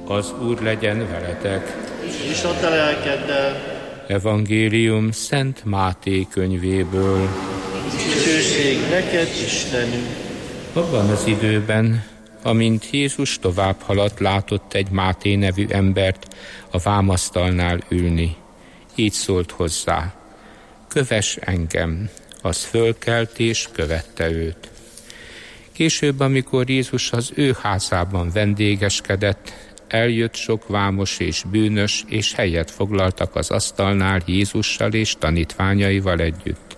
Az Úr legyen veletek. És a te lelkeddel. Evangélium Szent Máté könyvéből. Dicsőség neked, Istenünk. Abban az időben, amint Jézus tovább haladt, látott egy Máté nevű embert a vámasztalnál ülni. Így szólt hozzá: kövess engem. Az fölkelt és követte őt. Később, amikor Jézus az ő házában vendégeskedett, eljött sok vámos és bűnös, és helyet foglaltak az asztalnál Jézussal és tanítványaival együtt.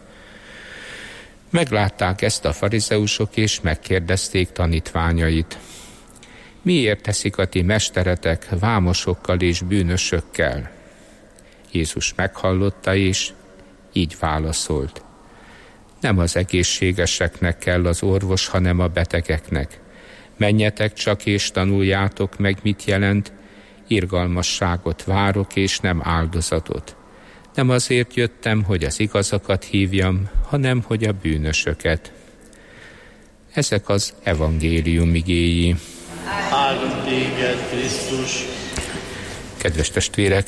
Meglátták ezt a farizeusok, és megkérdezték tanítványait: miért teszik a ti mesteretek vámosokkal és bűnösökkel? Jézus meghallotta, és így válaszolt: nem az egészségeseknek kell az orvos, hanem a betegeknek. Menjetek csak és tanuljátok meg, mit jelent: irgalmasságot várok, és nem áldozatot. Nem azért jöttem, hogy az igazakat hívjam, hanem hogy a bűnösöket. Ezek az evangélium igéi. Áldunk téged, Krisztus! Kedves testvérek,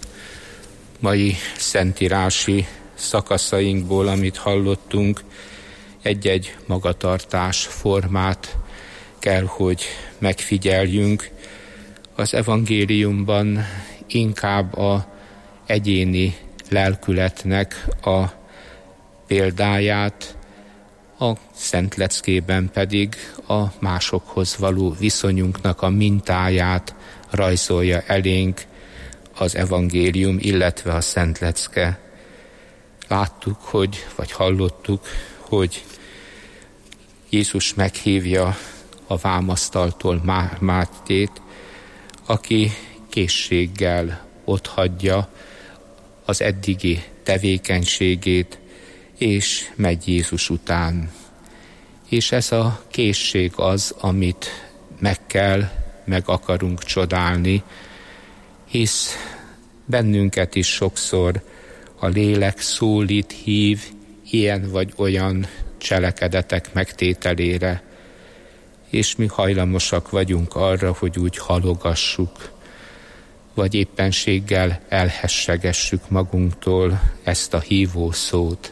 mai szentírási szakaszainkból, amit hallottunk, egy-egy magatartás formát kell, hogy megfigyeljünk. Az evangéliumban inkább a egyéni lelkületnek a példáját, a Szent Leckében pedig a másokhoz való viszonyunknak a mintáját rajzolja elénk az evangélium, illetve a Szent Lecke. Láttuk, vagy hallottuk, hogy Jézus meghívja a vámasztaltól Mátét, aki készséggel otthagyja az eddigi tevékenységét, és megy Jézus után. És ez a készség az, amit meg akarunk csodálni, hisz bennünket is sokszor a lélek szólít, hív ilyen vagy olyan cselekedetek megtételére, és mi hajlamosak vagyunk arra, hogy úgy halogassuk, vagy éppenséggel elhessegessük magunktól ezt a hívó szót.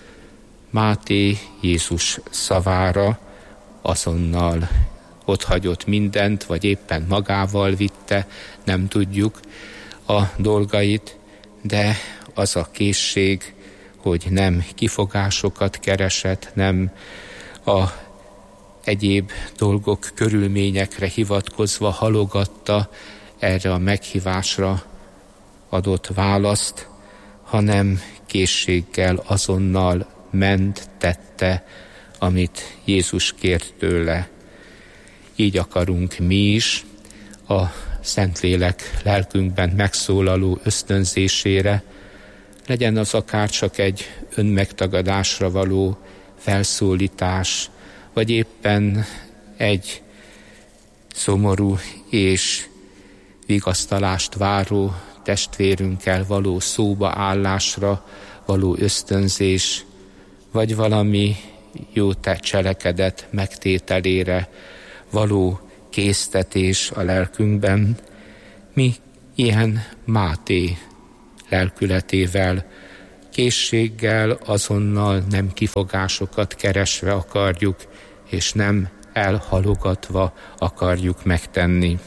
Máté Jézus szavára azonnal otthagyott mindent, vagy éppen magával vitte, nem tudjuk a dolgait, de az a készség, hogy nem kifogásokat keresett, nem a egyéb dolgok, körülményekre hivatkozva halogatta erre a meghívásra adott választ, hanem készséggel azonnal ment, tette, amit Jézus kért tőle. Így akarunk mi is a Szentlélek lelkünkben megszólaló ösztönzésére, legyen az akár csak egy önmegtagadásra való felszólítás, vagy éppen egy szomorú és vigasztalást váró testvérünkkel való szóba állásra való ösztönzés, vagy valami jó cselekedet megtételére való késztetés a lelkünkben. Mi ilyen Máté lelkületével, készséggel, azonnal nem kifogásokat keresve akarjuk, és nem elhalogatva akarjuk megtenni.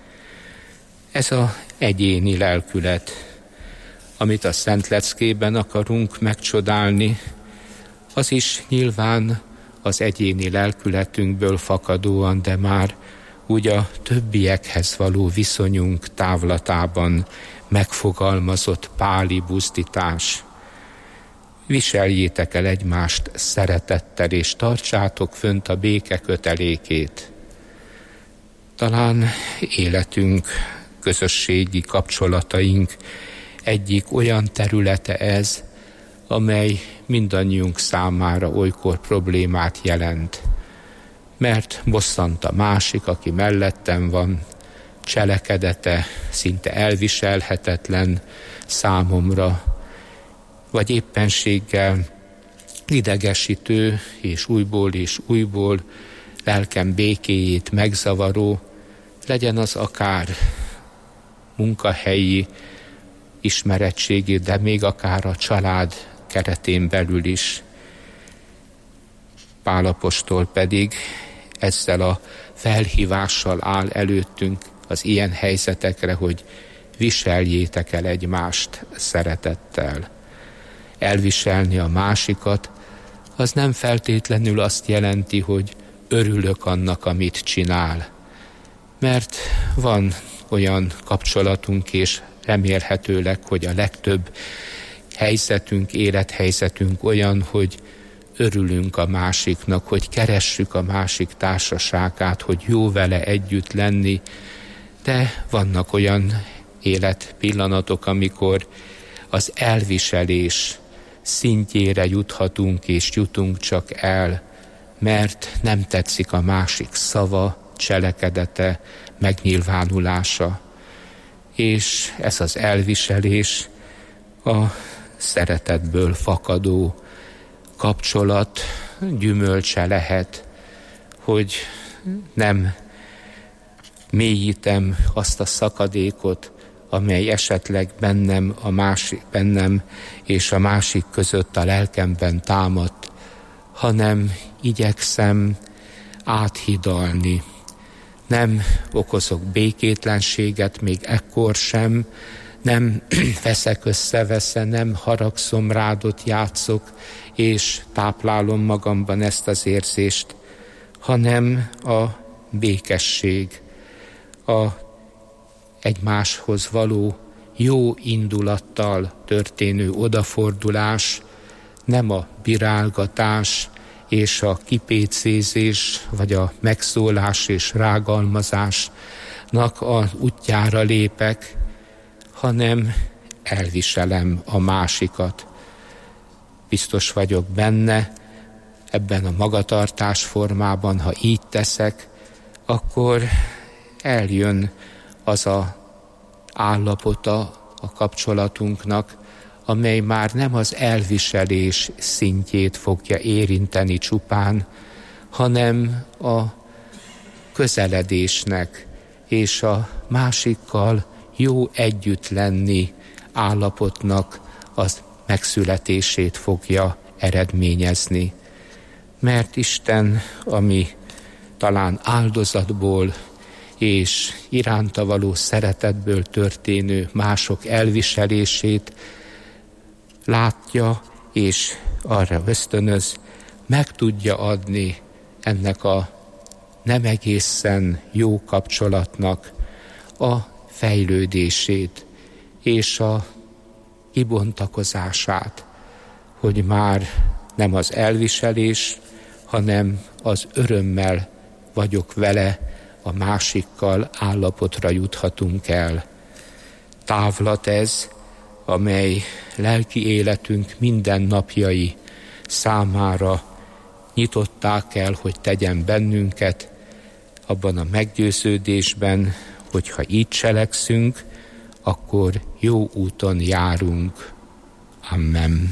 Ez az egyéni lelkület, amit a Szent Leckében akarunk megcsodálni, az is nyilván az egyéni lelkületünkből fakadóan, de már úgy a többiekhez való viszonyunk távlatában megfogalmazott páli buzdítás. Viseljétek el egymást szeretettel, és tartsátok fönt a béke kötelékét. Talán életünk, közösségi kapcsolataink egyik olyan területe ez, amely mindannyiunk számára olykor problémát jelent. Mert bosszant a másik, aki mellettem van, cselekedete szinte elviselhetetlen számomra, vagy éppenséggel idegesítő és újból lelkem békéjét megzavaró, legyen az akár munkahelyi ismerettségét, de még akár a család keretén belül is. Pál apostol pedig ezzel a felhívással áll előttünk az ilyen helyzetekre, hogy viseljétek el egymást szeretettel. Elviselni a másikat, az nem feltétlenül azt jelenti, hogy örülök annak, amit csinál. Mert van olyan kapcsolatunk, és remélhetőleg, hogy a legtöbb helyzetünk, élethelyzetünk olyan, hogy örülünk a másiknak, hogy keressük a másik társaságát, hogy jó vele együtt lenni, de vannak olyan életpillanatok, amikor az elviselés szintjére juthatunk és jutunk csak el, mert nem tetszik a másik szava, cselekedete, megnyilvánulása. És ez az elviselés a szeretetből fakadó kapcsolat gyümölcse lehet, hogy nem mélyítem azt a szakadékot, amely esetleg bennem és a másik között a lelkemben támadt, hanem igyekszem áthidalni. Nem okozok békétlenséget, még ekkor sem, nem veszek össze-vesze, nem haragszom rád, ott játszok, és táplálom magamban ezt az érzést, hanem a békesség, a egymáshoz való jó indulattal történő odafordulás, nem a bírálgatás és a kipécézés, vagy a megszólás és rágalmazásnak az útjára lépek, hanem elviselem a másikat. Biztos vagyok benne, ebben a magatartás formában, ha így teszek, akkor eljön az a állapota a kapcsolatunknak, amely már nem az elviselés szintjét fogja érinteni csupán, hanem a közeledésnek és a másikkal jó együtt lenni állapotnak az megszületését fogja eredményezni. Mert Isten, ami talán áldozatból és iránta való szeretetből történő mások elviselését látja, és arra ösztönöz, meg tudja adni ennek a nem egészen jó kapcsolatnak a fejlődését és a kibontakozását, hogy már nem az elviselés, hanem az örömmel vagyok vele, a másikkal állapotra juthatunk el. Távlat ez, amely lelki életünk mindennapjai számára nyitották el, hogy tegyen bennünket, abban a meggyőződésben, hogy ha így cselekszünk, akkor jó úton járunk. Amen.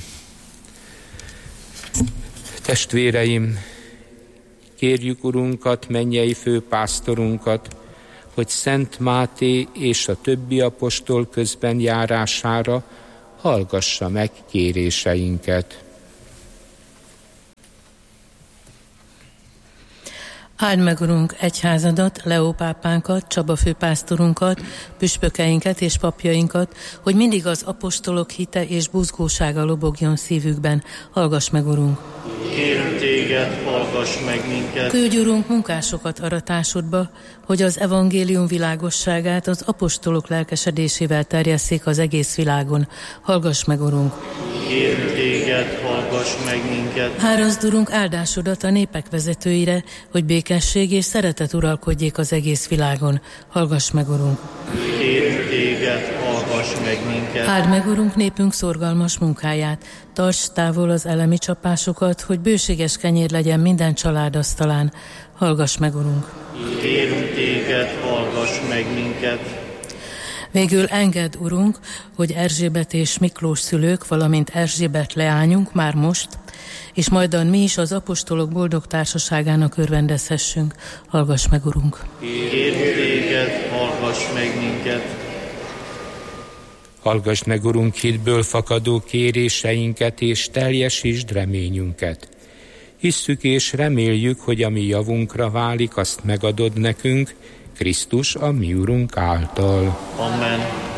Testvéreim, kérjük Urunkat, mennyei főpásztorunkat, hogy Szent Máté és a többi apostol közben járására hallgassa meg kéréseinket. Áld meg, Urunk, egyházadat, Leó pápánkat, Csaba főpásztorunkat, püspökeinket és papjainkat, hogy mindig az apostolok hite és buzgósága lobogjon szívükben. Hallgass meg, Urunk! Kérünk téged, hallgass meg minket! Küldj, Urunk, munkásokat aratásodba, hogy az evangélium világosságát az apostolok lelkesedésével terjesszék az egész világon. Hallgass meg, Urunk! Kérünk téged, hallgass meg minket! Árazd, Urunk, áldásodat a népek vezetőire, hogy békesség és szeretet uralkodjék az egész világon. Hallgass meg, Urunk! Kérünk téged, hallgass meg minket! Áld meg, Urunk, népünk szorgalmas munkáját. Tarts távol az elemi csapásokat, hogy bőséges kenyér legyen minden család asztalán. Hallgass meg, Urunk! Kérünk téged, hallgass meg minket! Végül engedd, Urunk, hogy Erzsébet és Miklós szülők, valamint Erzsébet leányunk már most, és majdan mi is az apostolok boldog társaságának örvendezhessünk. Hallgass meg, Urunk! Kérünk téged, hallgass meg minket! Hallgass meg, Urunk, hitből fakadó kéréseinket, és teljesítsd reményünket. Hisszük és reméljük, hogy ami javunkra válik, azt megadod nekünk, Krisztus a mi Urunk által. Amen.